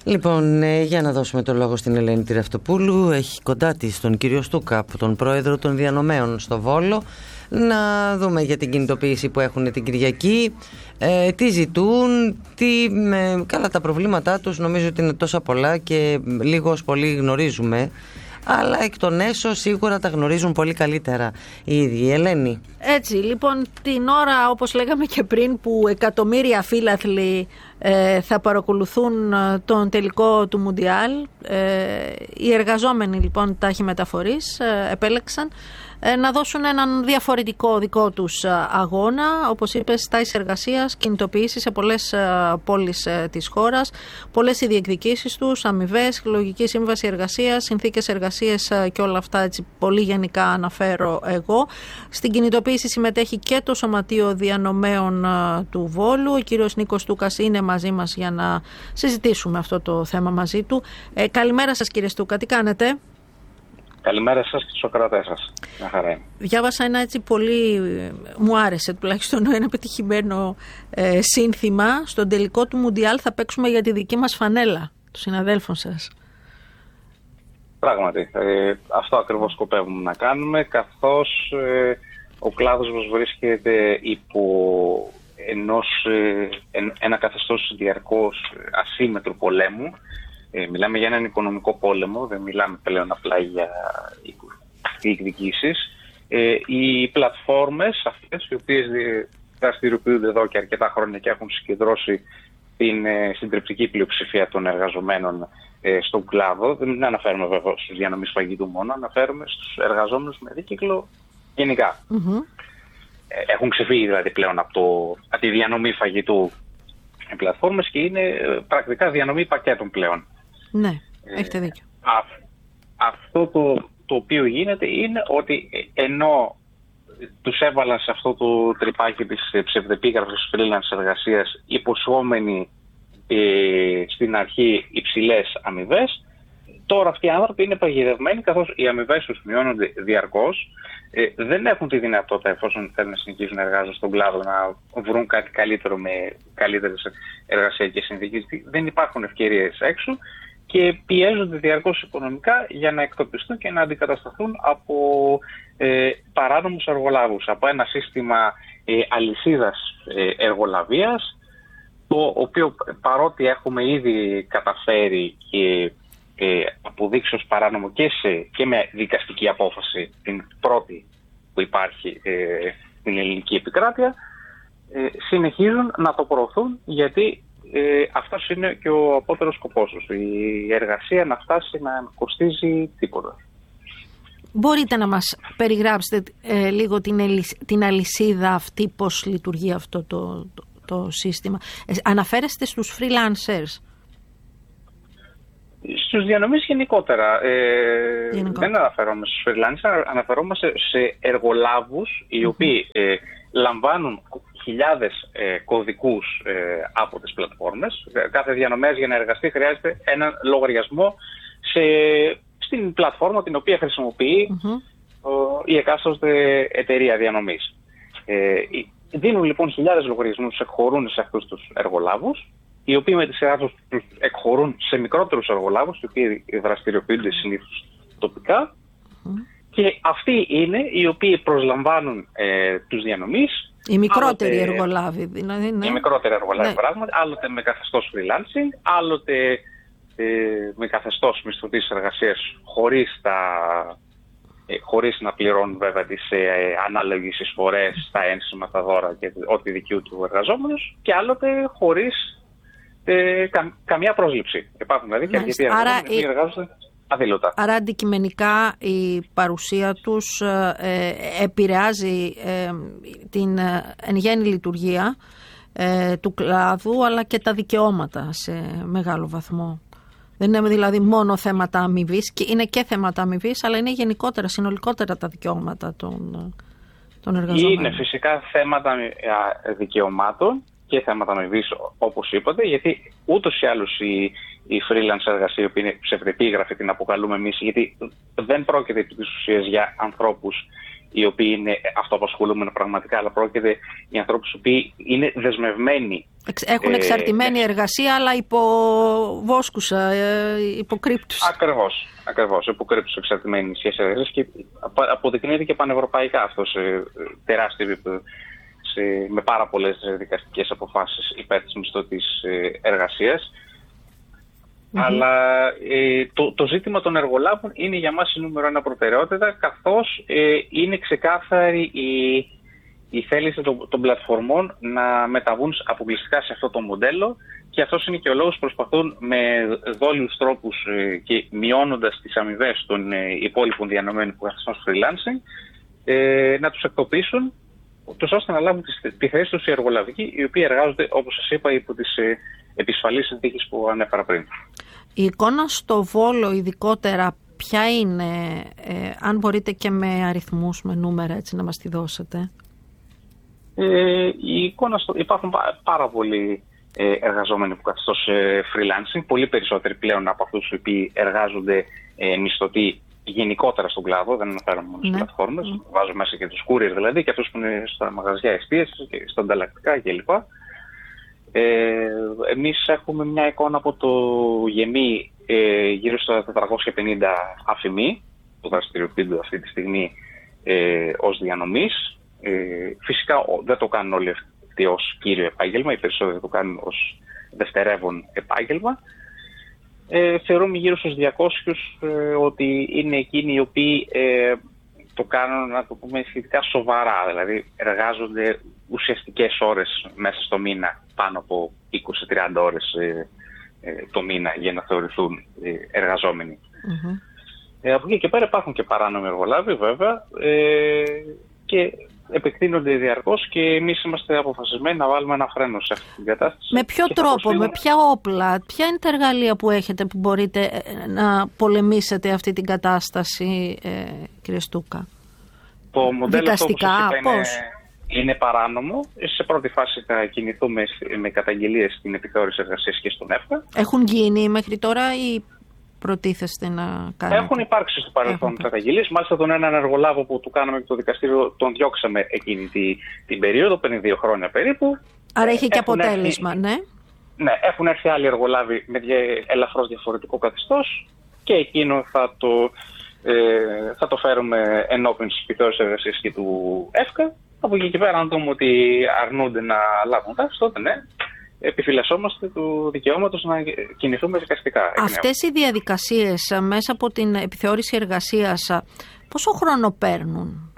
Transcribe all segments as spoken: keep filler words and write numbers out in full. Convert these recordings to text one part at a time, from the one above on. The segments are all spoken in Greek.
Λοιπόν, ε, για να δώσουμε το λόγο στην Ελένη Τυραυτοπούλου. Έχει κοντά της τον κύριο Στούκα, τον πρόεδρο των Διανομέων στο Βόλο. Να δούμε για την κινητοποίηση που έχουν την Κυριακή, ε, τι ζητούν, τι, ε, καλά τα προβλήματά τους νομίζω ότι είναι τόσα πολλά και λίγος πολύ γνωρίζουμε, αλλά εκ των έσω σίγουρα τα γνωρίζουν πολύ καλύτερα οι ίδιοι. Ελένη. Έτσι, λοιπόν, την ώρα, όπως λέγαμε και πριν, που εκατομμύρια φίλαθλοι ε, θα παρακολουθούν τον τελικό του Μουντιάλ, ε, οι εργαζόμενοι λοιπόν ταχυμεταφορείς ε, επέλεξαν να δώσουν έναν διαφορετικό δικό τους αγώνα, όπως είπες, τάσεις εργασίας, κινητοποιήσεις σε πολλές πόλεις της χώρας, πολλές οι διεκδικήσεις τους, αμοιβές, λογική σύμβαση εργασίας, συνθήκες εργασίας και όλα αυτά, έτσι πολύ γενικά αναφέρω εγώ. Στην κινητοποίηση συμμετέχει και το Σωματείο Διανομέων του Βόλου. Ο κύριος Νίκος Στούκας είναι μαζί μας για να συζητήσουμε αυτό το θέμα μαζί του. Ε, καλημέρα σας κύριε Στούκα, τι κάνετε? Καλημέρα σας και στους ακροατές σας. Μια χαρά είναι. Διάβασα ένα έτσι πολύ, μου άρεσε τουλάχιστον ένα πετυχημένο ε, σύνθημα. Στον τελικό του Μουντιάλ θα παίξουμε για τη δική μας φανέλα, των συναδέλφων σας. Πράγματι, ε, αυτό ακριβώς σκοπεύουμε να κάνουμε, καθώς ε, ο κλάδος μας βρίσκεται υπό ενός, ε, εν, ένα καθεστώς διαρκώς ασύμμετρου πολέμου. Ε, μιλάμε για έναν οικονομικό πόλεμο, δεν μιλάμε πλέον απλά για διεκδικήσεις. Ε, οι πλατφόρμες αυτές, οι οποίες δραστηριοποιούνται εδώ και αρκετά χρόνια και έχουν συγκεντρώσει την ε, συντριπτική πλειοψηφία των εργαζομένων ε, στον κλάδο, δεν αναφέρουμε βέβαια στους διανομής φαγητού μόνο, αναφέρουμε στους εργαζόμενους με δίκυκλο γενικά. Mm-hmm. Ε, έχουν ξεφύγει δηλαδή πλέον από, το, από τη διανομή φαγητού οι πλατφόρμες και είναι ε, πρακτικά διανομή πακέτων πλέον. Ναι, έχετε δίκιο. Ε, α, αυτό το, το οποίο γίνεται είναι ότι ενώ τους έβαλαν σε αυτό το τρυπάκι της ψευδεπίγραφης freelance εργασίας υποσχόμενοι ε, στην αρχή υψηλές αμοιβές, τώρα αυτοί οι άνθρωποι είναι παγιδευμένοι καθώς οι αμοιβές τους μειώνονται διαρκώς. Ε, δεν έχουν τη δυνατότητα, εφόσον θέλουν να συνεχίσουν να εργάζονται στον κλάδο, να βρουν κάτι καλύτερο με καλύτερες εργασιακές συνθήκες. Δεν υπάρχουν ευκαιρίες έξω και πιέζονται διαρκώς οικονομικά για να εκτοπιστούν και να αντικατασταθούν από ε, παράνομους εργολάβους, από ένα σύστημα ε, αλυσίδας ε, εργολαβίας, το οποίο παρότι έχουμε ήδη καταφέρει και ε, αποδείξει ως παράνομο και, σε, και με δικαστική απόφαση, την πρώτη που υπάρχει ε, στην ελληνική επικράτεια, ε, συνεχίζουν να το προωθούν γιατί Ε, αυτός είναι και ο απότερος σκοπός τους. Η εργασία να φτάσει να κοστίζει τίποτα. Μπορείτε να μας περιγράψετε ε, λίγο την, την αλυσίδα αυτή, πώς λειτουργεί αυτό το, το, το σύστημα? Ε, αναφέρεστε στους freelancers? Στους διανομείς γενικότερα. Ε, γενικότερα. Δεν αναφερόμαστε στους freelancers, αναφερόμαστε σε εργολάβους οι οποίοι mm-hmm. ε, λαμβάνουν χιλιάδες ε, κωδικούς ε, από τις πλατφόρμες. Κάθε διανομέας για να εργαστεί χρειάζεται έναν λογαριασμό σε, στην πλατφόρμα την οποία χρησιμοποιεί mm-hmm. ο, η εκάστοτε εταιρεία διανομής. Ε, δίνουν λοιπόν χιλιάδες λογαριασμούς, εκχωρούν σε αυτούς τους εργολάβους, οι οποίοι με τη σειρά τους εκχωρούν σε μικρότερους εργολάβους, οι οποίοι δραστηριοποιούνται συνήθως τοπικά. Mm-hmm. Και αυτοί είναι οι οποίοι προσλαμβάνουν ε, τους διανομείς. Οι μικρότεροι άλλοτε, εργολάβοι δηλαδή. Ναι. Οι μικρότεροι εργολάβοι, ναι. Πράγματι, άλλοτε με καθεστώς freelancing, άλλοτε ε, με καθεστώς μισθωτής εργασίας χωρίς, τα, ε, χωρίς να πληρώνουν βέβαια τις ε, ανάλογες εισφορές, τα ένσημα, τα δώρα και ό,τι δικαιούται του εργαζόμενους, και άλλοτε χωρίς ε, κα, καμία πρόσληψη. Υπάρχουν δηλαδή και αρκετοί εργαζόμενοι που εργάζονται αδήλωτα. Άρα αντικειμενικά η παρουσία τους ε, επηρεάζει ε, την ε, εν γέννη λειτουργία ε, του κλάδου, αλλά και τα δικαιώματα σε μεγάλο βαθμό. Δεν είναι δηλαδή μόνο θέματα αμοιβής, και είναι και θέματα αμοιβής, αλλά είναι γενικότερα, συνολικότερα τα δικαιώματα των, των εργαζομένων. Είναι φυσικά θέματα δικαιωμάτων και θέματα αμοιβής, όπως είπατε, γιατί ούτως ή άλλως η, η freelance εργασία, που είναι ψευδεπίγραφη, την αποκαλούμε εμείς, γιατί δεν πρόκειται επί της ουσίας για ανθρώπους οι οποίοι είναι αυτοαπασχολούμενοι πραγματικά, αλλά πρόκειται για ανθρώπους οι οποίοι είναι δεσμευμένοι. Έχουν εξαρτημένη ε, εργασία, αλλά υπό βόσκουσα, ε, υποκρύπτουσα. Ακριβώς, ακριβώς, υποκρύπτουσα εξαρτημένη σχέση εργασίας και αποδεικνύεται και πανευρωπαϊκά αυτό σε τεράστιο επίπεδο, με πάρα πολλές δικαστικές αποφάσεις υπέρ της μισθωτής εργασίας. Mm-hmm. Αλλά ε, το, το ζήτημα των εργολάβων είναι για μας η νούμερο ένα προτεραιότητα, καθώς ε, είναι ξεκάθαρη η, η θέληση των, των πλατφορμών να μεταβούν αποκλειστικά σε αυτό το μοντέλο, και αυτός είναι και ο λόγος που προσπαθούν με δόλιους τρόπους ε, και μειώνοντας τις αμοιβές των ε, υπόλοιπων διανομένων που έχουν στο freelancing, ε, να τους εκτοπίσουν, τους ώστε να λάβουν τη θέση τους οι εργολαβικοί, οι οποίοι εργάζονται, όπως σας είπα, υπό τις ε, επισφαλείς συνθήκες που ανέφερα πριν. Η εικόνα στο Βόλο ειδικότερα ποια είναι, ε, αν μπορείτε και με αριθμούς, με νούμερα, έτσι να μας τη δώσετε? Ε, η εικόνα στο, υπάρχουν πάρα πολλοί ε, εργαζόμενοι που καθιστώ σε freelancing, πολύ περισσότεροι πλέον από αυτούς οι οποίοι εργάζονται ε, μισθωτοί γενικότερα στον κλάδο, δεν αναφέρομαι μόνο στις πλατφόρμες, mm. βάζω μέσα και τους courier δηλαδή, και αυτούς που είναι στα μαγαζιά εστίασης και στα ανταλλακτικά κλπ. Ε, εμείς έχουμε μια εικόνα από το γεμί ε, γύρω στα τετρακόσια πενήντα αφημί που δραστηριοποιούνται αυτή τη στιγμή ε, ως διανομής. Ε, φυσικά δεν το κάνουν όλοι αυτοί ως κύριο επάγγελμα, οι περισσότεροι το κάνουν ως δευτερεύον επάγγελμα. Ε, θεωρούμε γύρω στους διακόσιους ε, ότι είναι εκείνοι οι οποίοι ε, το κάνουν, να το πούμε, σχετικά σοβαρά, δηλαδή εργάζονται ουσιαστικές ώρες μέσα στο μήνα, πάνω από είκοσι με τριάντα ώρες ε, ε, το μήνα για να θεωρηθούν ε, εργαζόμενοι. Mm-hmm. Ε, από εκεί και πέρα υπάρχουν και παράνομοι εργολάβοι βέβαια ε, και επεκτείνονται διαρκώς, και εμείς είμαστε αποφασισμένοι να βάλουμε ένα φρένο σε αυτή την κατάσταση. Με ποιο τρόπο, με ποια όπλα, ποια είναι τα εργαλεία που έχετε που μπορείτε να πολεμήσετε αυτή την κατάσταση, ε, κύριε Στούκα? Το μοντέλο δικαστικά, αυτό, όπως πώς? Είναι, είναι παράνομο. Σε πρώτη φάση θα κινηθούμε με καταγγελίες στην επιθεώρηση εργασίας και στον ΕΦΚΑ. Έχουν γίνει μέχρι τώρα ή προτίθεστε να κάνετε? Έχουν υπάρξει στο παρελθόν καταγγελίες. Μάλιστα τον έναν εργολάβο που του κάναμε και το δικαστήριο τον διώξαμε εκείνη την, την περίοδο, πριν δύο χρόνια περίπου. Άρα έχει και αποτέλεσμα, έρθει, ναι. Ναι, έχουν έρθει άλλοι εργολάβοι με ελαφρώς διαφορετικό καθεστώς και εκείνο θα το, ε, θα το φέρουμε ενώπιον της επιθεώρησης εργασίας και του ΕΦΚΑ. Από εκεί και πέρα, αν δούμε ότι αρνούνται να λάβουν τάξη, τότε ναι, επιφυλασσόμαστε του δικαιώματος να κινηθούμε δικαστικά. Αυτές οι διαδικασίες μέσα από την επιθεώρηση εργασίας πόσο χρόνο παίρνουν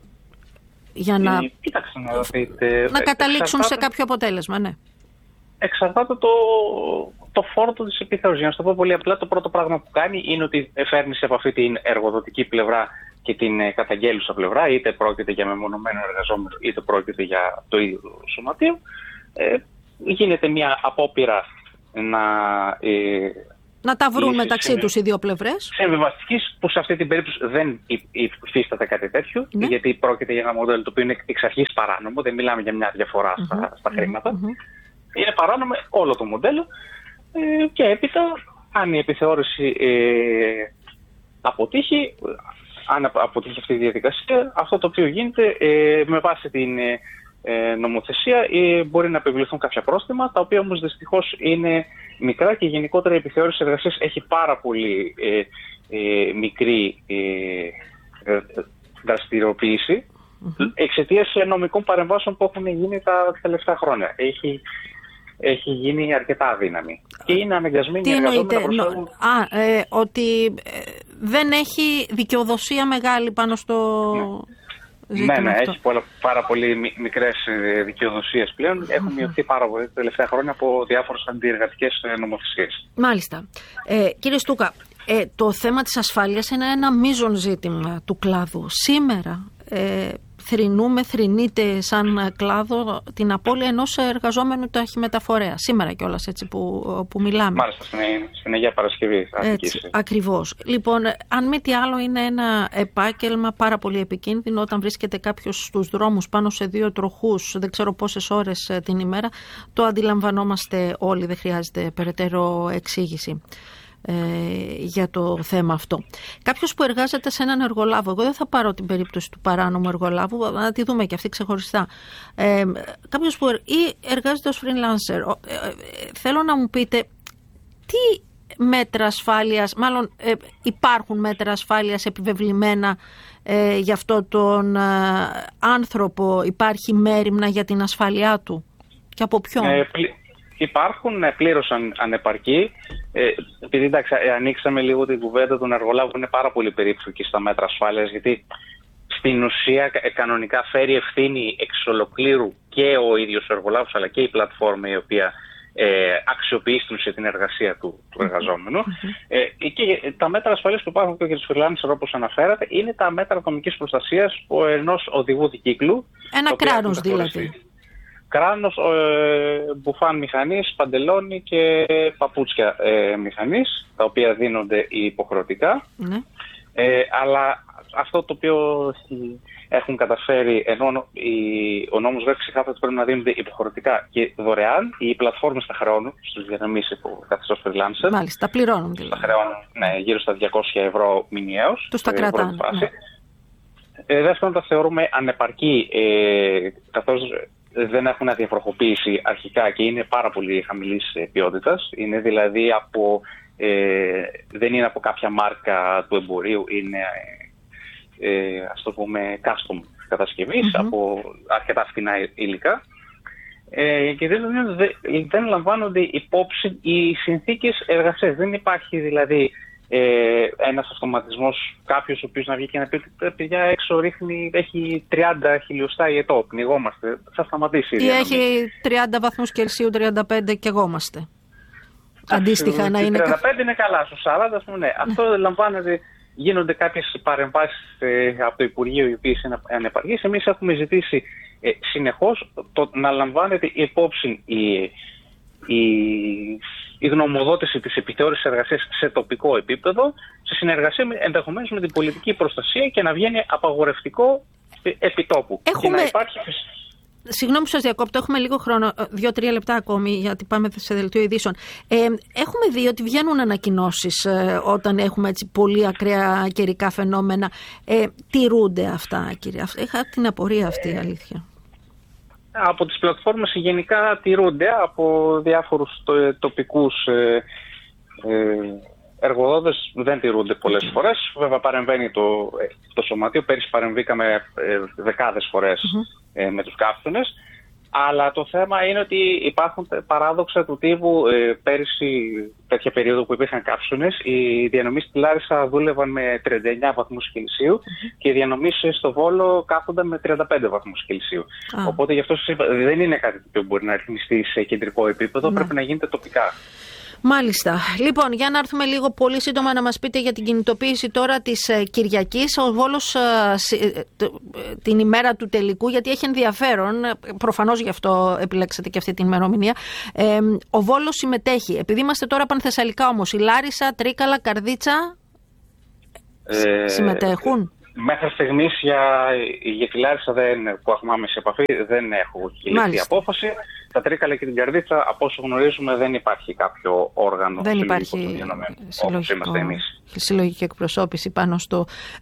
για να, ε, κοίταξε, να, δείτε, να καταλήξουν εξαρτάται, σε κάποιο αποτέλεσμα? Ναι. Εξαρτάται το, το φόρτο της επιθεώρησης. Για να σου το πω πολύ απλά, το πρώτο πράγμα που κάνει είναι ότι φέρνει σε επαφή την εργοδοτική πλευρά και την καταγγέλουσα πλευρά, είτε πρόκειται για μεμονωμένο εργαζόμενο είτε πρόκειται για το ίδιο το σωματείο. Ε, γίνεται μια απόπειρα να... Ε, να τα βρουν μεταξύ τους οι δύο πλευρές. Συμβιβαστικής, που σε αυτή την περίπτωση δεν υφίσταται κάτι τέτοιο, ναι. Γιατί πρόκειται για ένα μοντέλο το οποίο είναι εξ αρχής παράνομο, δεν μιλάμε για μια διαφορά mm-hmm. στα, στα χρήματα. Mm-hmm. Είναι παράνομο όλο το μοντέλο ε, και έπειτα, αν η επιθεώρηση ε, αποτύχει, αν αποτύχει αυτή η διαδικασία, αυτό το οποίο γίνεται ε, με βάση την ε, νομοθεσία ε, μπορεί να επιβληθούν κάποια πρόστιμα, τα οποία όμως δυστυχώς είναι μικρά και γενικότερα η επιθεώρηση εργασίας έχει πάρα πολύ ε, ε, μικρή ε, ε, δραστηριοποίηση mm-hmm. εξαιτίας νομικών παρεμβάσεων που έχουν γίνει τα τελευταία χρόνια. Έχει, έχει γίνει αρκετά αδύναμη και είναι αναγκασμένοι οι εργαζόμενοι να προσφέρουν... Α, ε, ότι ε, δεν έχει δικαιοδοσία μεγάλη πάνω στο... Ναι. Ναι, ναι, έχει πολλά, πάρα πολύ μικρές δικαιοδοσίες πλέον. Mm-hmm. Έχουν μειωθεί πάρα πολύ τα τελευταία χρόνια από διάφορες αντιεργατικές νομοθεσίες. Μάλιστα. Ε, κύριε Στούκα, ε, το θέμα της ασφάλειας είναι ένα μείζον ζήτημα του κλάδου. Σήμερα ε, θρηνούμε, θρηνείται σαν κλάδο την απώλεια ενός εργαζόμενου ταχυμεταφορέα. Σήμερα κιόλας, έτσι που, που μιλάμε. Μάλιστα, στην, στην Αγία Παρασκευή. Έτσι, ακριβώς. Λοιπόν, αν μη τι άλλο, είναι ένα επάγγελμα πάρα πολύ επικίνδυνο όταν βρίσκεται κάποιος στους δρόμους πάνω σε δύο τροχούς, δεν ξέρω πόσες ώρες την ημέρα. Το αντιλαμβανόμαστε όλοι, δεν χρειάζεται περαιτέρω εξήγηση. ε, για το θέμα αυτό. Κάποιος που εργάζεται σε έναν εργολάβο, εγώ δεν θα πάρω την περίπτωση του παράνομου εργολάβου, να τη δούμε και αυτή ξεχωριστά. Ε, κάποιος που ή εργάζεται ως freelancer, ε, ε, θέλω να μου πείτε τι μέτρα ασφάλειας, μάλλον ε, υπάρχουν μέτρα ασφάλειας επιβεβλημένα ε, για αυτό τον ε, άνθρωπο, υπάρχει μέριμνα για την ασφάλειά του και από ποιον? Ε, πλη, υπάρχουν ε, πλήρως αν, ανεπαρκή. Ε, επειδή εντάξει, ε, ανοίξαμε λίγο την κουβέντα των εργολάβων, είναι πάρα πολύ περίπλοκη στα μέτρα ασφάλειας, γιατί στην ουσία ε, κανονικά φέρει ευθύνη εξ ολοκλήρου και ο ίδιος ο εργολάβος, αλλά και η πλατφόρμα η οποία Ε, αξιοποιεί στην ουσία την εργασία του, του εργαζόμενου. Mm-hmm. Ε, και τα μέτρα ασφαλείας που υπάρχουν και για τους freelancer, όπως αναφέρατε, είναι τα μέτρα ατομικής προστασίας ενός οδηγού δικύκλου. Ένα κράνος δηλαδή. Κράνος, ε, μπουφάν μηχανής, παντελόνι και παπούτσια ε, μηχανής, τα οποία δίνονται υποχρεωτικά. Mm-hmm. Ε, αλλά αυτό το οποίο έχουν καταφέρει, ενώ ο νόμος δεν ξεκάθαρα ότι πρέπει να δίνονται υποχρεωτικά και δωρεάν, οι πλατφόρμες τα χρεώνουν στους διανομής υπό καθεστώς freelancer. Μάλιστα, τα πληρώνουν δηλαδή. Τα χρεώνουν, ναι, γύρω στα διακόσια ευρώ μηνιαίως. Τους τα κρατάνε. Ναι. Ε, δεύτερον, τα θεωρούμε ανεπαρκή, ε, καθώς δεν έχουν αδιαφροχοποίηση αρχικά και είναι πάρα πολύ χαμηλής ποιότητας. Είναι δηλαδή από, ε, δεν είναι από κάποια μάρκα του εμπορίου, είναι ε, ας το πούμε custom κατασκευής, mm-hmm. από αρκετά φθηνά υλικά. Ε, και δεν, δεν λαμβάνονται υπόψη οι συνθήκες εργασίας. Δεν υπάρχει δηλαδή ε, ένας αυτοματισμός, κάποιος ο οποίος να βγει και να πει ότι παιδιά έξω ρίχνει, έχει τριάντα χιλιοστά ιετό, πνιγόμαστε, θα σταματήσει. Ή έχει τριάντα βαθμούς Κελσίου, τριάντα πέντε και εγόμαστε. Αντίστοιχα να είναι. τριάντα πέντε είναι καλά, στους σαράντα ας πούμε, ναι. Αυτό λαμβάνεται, γίνονται κάποιες παρεμβάσεις ε, από το Υπουργείο οι οποίες είναι ανεπαρκείς. Εμείς έχουμε ζητήσει ε, συνεχώς το, να λαμβάνεται υπόψη η, η, η γνωμοδότηση της επιθεώρησης εργασίας σε τοπικό επίπεδο, σε συνεργασία με, ενδεχομένως με την πολιτική προστασία και να βγαίνει απαγορευτικό επιτόπου. Έχουμε... Και να υπάρχει... Συγγνώμη που σας διακόπτω, έχουμε λίγο χρόνο, δύο-τρία λεπτά ακόμη, γιατί πάμε σε δελτίο ειδήσεων. Ε, έχουμε δει ότι βγαίνουν ανακοινώσεις ε, όταν έχουμε έτσι πολύ ακραία καιρικά φαινόμενα. Ε, τηρούνται αυτά, κύριε? Είχα την απορία αυτή, η αλήθεια. Από τις πλατφόρμες γενικά τηρούνται, από διάφορους το, τοπικούς ε, ε, εργοδότες δεν τηρούνται πολλές φορές. Βέβαια παρεμβαίνει το, το σωματείο, πέρυσι παρεμβήκαμε ε, δεκάδες φορές mm-hmm. ε, με τους καύσονες. Αλλά το θέμα είναι ότι υπάρχουν παράδοξα του τύπου ε, πέρυσι, τέτοια περίοδο που υπήρχαν καύσονες, οι διανομείς στη Λάρισα δούλευαν με τριάντα εννέα βαθμούς Κελσίου mm-hmm. και οι διανομείς στο Βόλο κάθονταν με τριάντα πέντε βαθμούς Κελσίου. Ah. Οπότε γι' αυτό σας είπα, δεν είναι κάτι που μπορεί να ρυθμιστεί σε κεντρικό επίπεδο, mm-hmm. πρέπει να γίνεται τοπικά. Μάλιστα. Λοιπόν, για να έρθουμε λίγο πολύ σύντομα να μας πείτε για την κινητοποίηση τώρα της ε, Κυριακής. Ο Βόλος ε, ε, την ημέρα του τελικού, γιατί έχει ενδιαφέρον, προφανώς γι' αυτό επιλέξατε και αυτή την ημερομηνία. Ε, ο Βόλος συμμετέχει. Επειδή είμαστε τώρα πανθεσσαλικά όμως, η Λάρισα, Τρίκαλα, Καρδίτσα ε, συμμετέχουν. Μέχρι στιγμής για, για τη Λάρισα δεν, που έχουμε άμεση επαφή δεν έχω ληφθεί απόφαση. Τα Τρίκαλα και την Καρδίτσα, από όσο γνωρίζουμε, δεν υπάρχει κάποιο όργανο. Δεν υπάρχει συλλογική εκπροσώπηση πάνω στο,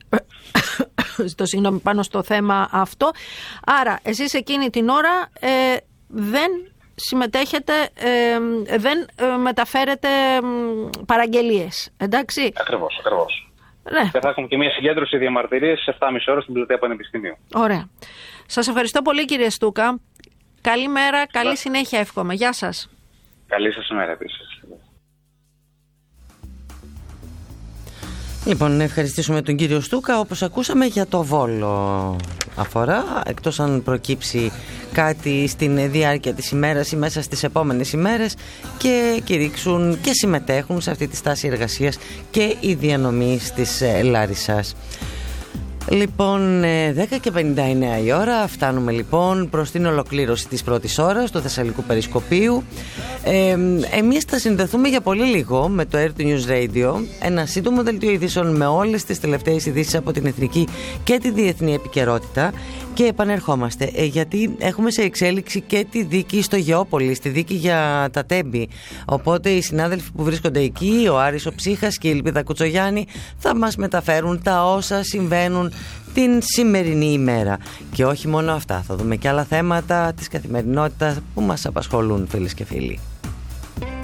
στο, συγγνώμη, πάνω στο θέμα αυτό. Άρα, εσείς εκείνη την ώρα ε, δεν συμμετέχετε, ε, δεν ε, μεταφέρετε ε, παραγγελίες, εντάξει? Ακριβώς, ακριβώς. Ναι. Και θα έχουμε και μια συγκέντρωση διαμαρτυρίες σε επτά και μισή ώρες στην πλατεία Πανεπιστημίου. Ωραία. Σας ευχαριστώ πολύ, κύριε Στούκα. Καλή μέρα, καλή Λά. συνέχεια εύχομαι. Γεια σας. Καλή σας μέρα επίσης. Λοιπόν, να ευχαριστήσουμε τον κύριο Στούκα. Όπως ακούσαμε, για το Βόλο αφορά, εκτός αν προκύψει κάτι στην διάρκεια της ημέρας ή μέσα στις επόμενες ημέρες και κηρύξουν και συμμετέχουν σε αυτή τη στάση εργασίας και οι διανομείς της Λάρισσας. Λοιπόν, δέκα και πενήντα εννέα η ώρα, φτάνουμε λοιπόν προς την ολοκλήρωση της πρώτης ώρας του Θεσσαλικού Περισκοπίου. Ε, εμείς θα συνδεθούμε για πολύ λίγο με το Air News Radio, ένα σύντομο δελτίο ειδήσεων με όλες τις τελευταίες ειδήσεις από την εθνική και τη διεθνή επικαιρότητα. Και επανερχόμαστε, ε, γιατί έχουμε σε εξέλιξη και τη δίκη στο Γεώπολη, τη δίκη για τα Τέμπη. Οπότε οι συνάδελφοι που βρίσκονται εκεί, ο Άρης ο Ψύχας και η Ελπίδα Κουτσογιάννη, θα μας μεταφέρουν τα όσα συμβαίνουν την σημερινή ημέρα. Και όχι μόνο αυτά, θα δούμε και άλλα θέματα της καθημερινότητας που μας απασχολούν, φίλες και φίλοι.